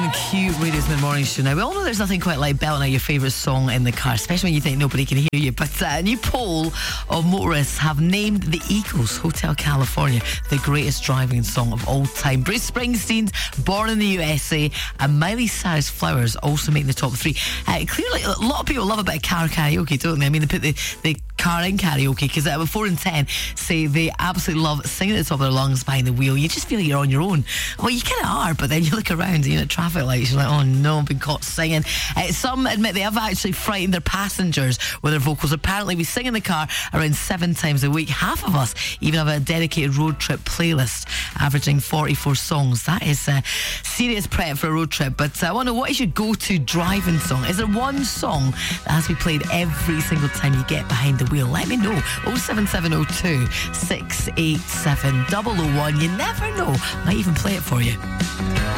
Q Radio's Mid-Morning Show. Now, we all know there's nothing quite like belting out your favourite song in the car, especially when you think nobody can hear you. But a new poll of motorists have named the Eagles' Hotel California the greatest driving song of all time. Bruce Springsteen's Born in the USA and Miley Cyrus' Flowers also making the top three. Clearly, a lot of people love a bit of car karaoke, don't they? I mean, they put the car in karaoke because 4 in 10 say they absolutely love singing at the top of their lungs behind the wheel. You just feel like you're on your own. Well, you kind of are, but then you look around and you're at traffic lights, you're like, oh no, I've been caught singing. Some admit they have actually frightened their passengers with their vocals. Apparently we sing in the car around 7 times a week. Half of us even have a dedicated road trip playlist averaging 44 songs. That is serious prep for a road trip. But I want to know, what is your go-to driving song? Is there one song that has to be played every single time you get behind the wheel? Let me know. 07702 687 001. You never know, might even play it for you.